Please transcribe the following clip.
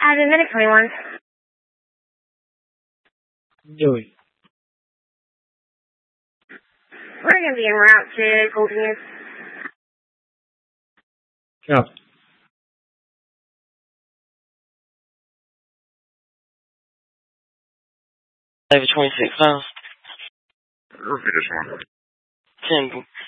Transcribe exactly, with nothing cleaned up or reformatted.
I've been minute twenty-one. Joey. We're going to be en route to Golden. Copy. David twenty-six miles. Repeat this one. ten